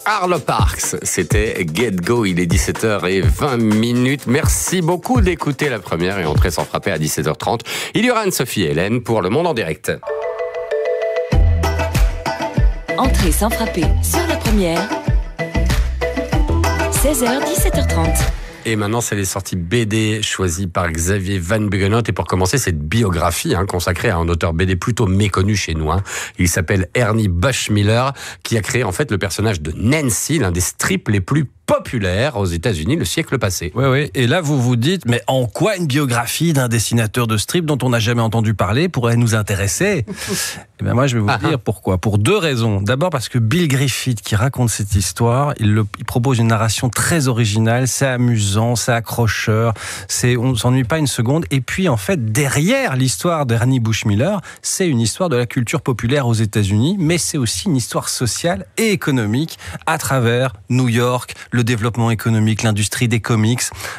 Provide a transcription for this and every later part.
Arlo Parks, c'était Get Go, il est 17h20. Merci beaucoup d'écouter la première et Entrée sans frapper à 17h30. Il y aura Anne-Sophie et Hélène pour Le Monde en direct. Entrée sans frapper sur la première, 16h, 17h30. Et maintenant, c'est les sorties BD choisies par Xavier Van Buggenhot. Et pour commencer, cette biographie consacrée à un auteur BD plutôt méconnu chez nous. Il s'appelle Ernie Bushmiller, qui a créé en fait le personnage de Nancy, l'un des strips les plus populaire aux États-Unis le siècle passé. Oui. Et là, vous vous dites, mais en quoi une biographie d'un dessinateur de strip dont on n'a jamais entendu parler pourrait nous intéresser ? Eh bien, moi, je vais vous dire pourquoi. Pour deux raisons. D'abord, parce que Bill Griffith, qui raconte cette histoire, il propose une narration très originale, c'est amusant, c'est accrocheur, on ne s'ennuie pas une seconde. Et puis, en fait, derrière l'histoire d'Ernie Bushmiller, c'est une histoire de la culture populaire aux États-Unis, mais c'est aussi une histoire sociale et économique à travers New York, le développement économique, l'industrie des comics.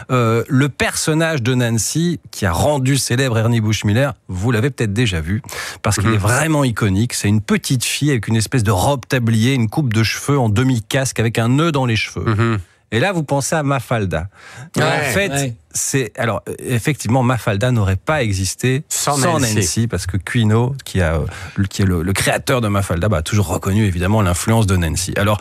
Le personnage de Nancy, qui a rendu célèbre Ernie Bushmiller, vous l'avez peut-être déjà vu, parce qu'il est vraiment iconique. C'est une petite fille avec une espèce de robe tablier, une coupe de cheveux en demi-casque avec un nœud dans les cheveux. Et là, vous pensez à Mafalda. En fait, alors effectivement, Mafalda n'aurait pas existé sans Nancy, parce que Quino, qui est le créateur de Mafalda, a toujours reconnu évidemment l'influence de Nancy. Alors,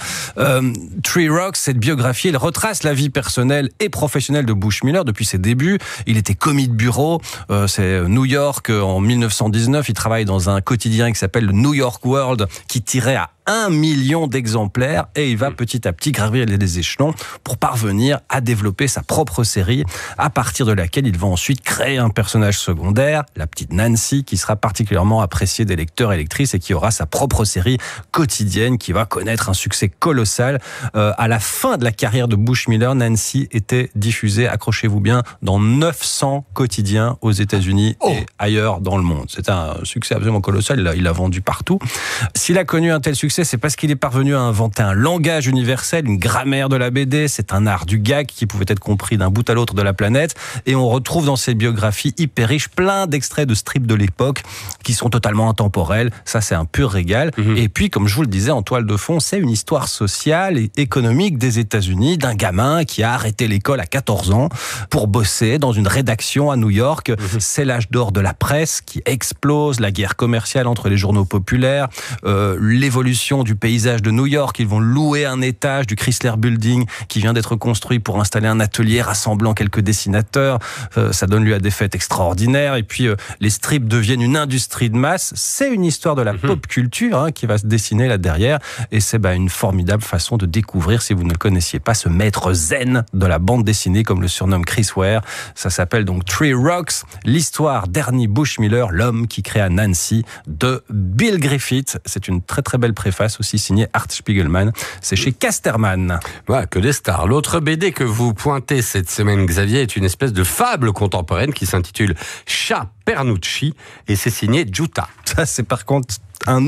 Tree Rocks, cette biographie, elle retrace la vie personnelle et professionnelle de Bushmiller depuis ses débuts. Il était commis de bureau, c'est New York en 1919. Il travaille dans un quotidien qui s'appelle le New York World, qui tirait à 1 million d'exemplaires, et il va petit à petit gravir les échelons pour parvenir à développer sa propre série, à partir de laquelle il va ensuite créer un personnage secondaire, la petite Nancy, qui sera particulièrement appréciée des lecteurs et lectrices et qui aura sa propre série quotidienne qui va connaître un succès colossal. À la fin de la carrière de Bushmiller, Nancy était diffusée, accrochez-vous bien, dans 900 quotidiens aux États-Unis et ailleurs dans le monde. C'est un succès absolument colossal, il a vendu partout. S'il a connu un tel succès, c'est parce qu'il est parvenu à inventer un langage universel, une grammaire de la BD, c'est un art du gag qui pouvait être compris d'un bout à l'autre de la planète, et on retrouve dans cette biographie hyper riche plein d'extraits de strips de l'époque qui sont totalement intemporels. Ça, c'est un pur régal. Et puis, comme je vous le disais, en toile de fond, c'est une histoire sociale et économique des États-Unis, d'un gamin qui a arrêté l'école à 14 ans pour bosser dans une rédaction à New York. C'est l'âge d'or de la presse qui explose, la guerre commerciale entre les journaux populaires, l'évolution du paysage de New York. Ils vont louer un étage du Chrysler Building qui vient d'être construit pour installer un atelier rassemblant quelques dessinateurs. Ça donne lieu à des fêtes extraordinaires. Et puis, les strips deviennent une industrie de masse. C'est une histoire de la pop culture qui va se dessiner là derrière. Et c'est une formidable façon de découvrir, si vous ne le connaissiez pas, ce maître zen de la bande dessinée, comme le surnomme Chris Ware. Ça s'appelle donc Tree Rocks, l'histoire d'Ernie Bushmiller, l'homme qui créa Nancy, de Bill Griffith. C'est une très très belle préface, aussi signée Art Spiegelman. C'est chez Casterman. Voilà, que des stars. L'autre BD que vous pointez cette semaine, Xavier, est une espèce de fable contemporaine qui s'intitule Chat Pernucci, et c'est signé Juta. Ça, c'est par contre un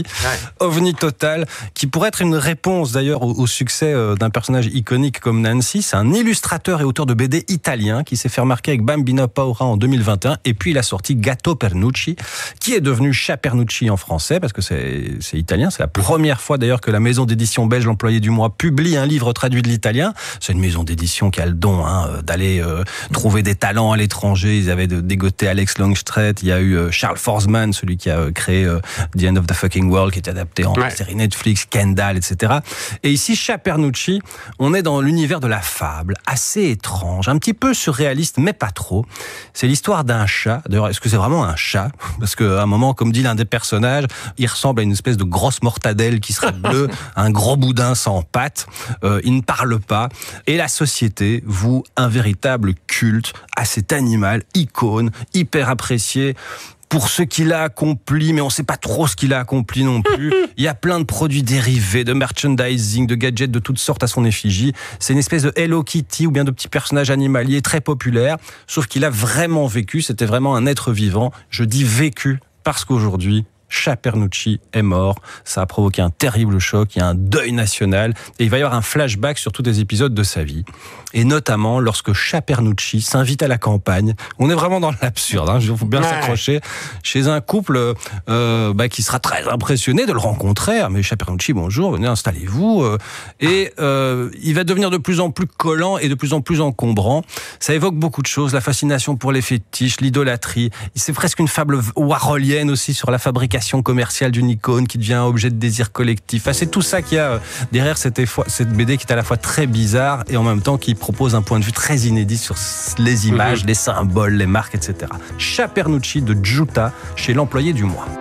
ovni total, qui pourrait être une réponse d'ailleurs au succès d'un personnage iconique comme Nancy. C'est un illustrateur et auteur de BD italien qui s'est fait remarquer avec Bambino Paura en 2021, et puis il a sorti Gatto Pernucci, qui est devenu Chat Pernucci en français, parce que c'est italien. C'est la première fois d'ailleurs que la maison d'édition belge L'Employé du Mois publie un livre traduit de l'italien. C'est une maison d'édition qui a le don d'aller trouver des talents à l'étranger. Ils avaient dégoté Alex Longstreet, il y a eu Charles Forsman, celui qui a créé The End of the Fucking World, qui est adapté en série Netflix, Kendall, etc. Et ici, Chat Pernucci, on est dans l'univers de la fable, assez étrange, un petit peu surréaliste, mais pas trop. C'est l'histoire d'un chat. D'ailleurs, est-ce que c'est vraiment un chat ? Parce qu'à un moment, comme dit l'un des personnages, il ressemble à une espèce de grosse mortadelle qui serait bleue, un gros boudin sans pattes. Il ne parle pas. Et la société voue un véritable culte à cet animal, icône, hyper apprécié pour ce qu'il a accompli, mais on ne sait pas trop ce qu'il a accompli non plus. Il y a plein de produits dérivés, de merchandising, de gadgets de toutes sortes à son effigie. C'est une espèce de Hello Kitty ou bien de petit personnage animalier très populaire, sauf qu'il a vraiment vécu, c'était vraiment un être vivant. Je dis vécu parce qu'aujourd'hui, Chapernucci est mort. Ça a provoqué un terrible choc, il y a un deuil national et il va y avoir un flashback sur tous les épisodes de sa vie. Et notamment lorsque Chapernucci s'invite à la campagne. On est vraiment dans l'absurde, hein, il faut bien s'accrocher. Chez un couple qui sera très impressionné de le rencontrer. Mais Chapernucci, bonjour, venez, installez-vous. Il va devenir de plus en plus collant et de plus en plus encombrant. Ça évoque beaucoup de choses, la fascination pour les fétiches, l'idolâtrie. C'est presque une fable warholienne aussi sur la fabrication commerciale d'une icône qui devient objet de désir collectif. Enfin, c'est tout ça qu'il y a derrière cette BD qui est à la fois très bizarre et en même temps qui propose un point de vue très inédit sur les images, les symboles, les marques, etc. Chapernucci de Juta chez l'Employé du mois.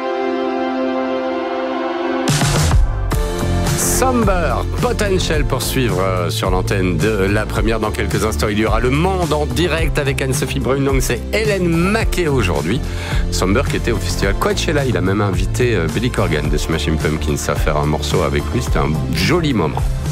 Somber Potential pour suivre sur l'antenne de la première. Dans quelques instants, il y aura Le Monde en direct avec Anne-Sophie Brune. Donc c'est Hélène Maquet aujourd'hui. Somber qui était au festival Coachella. Il a même invité Billy Corgan de Smashing Pumpkins à faire un morceau avec lui. C'était un joli moment.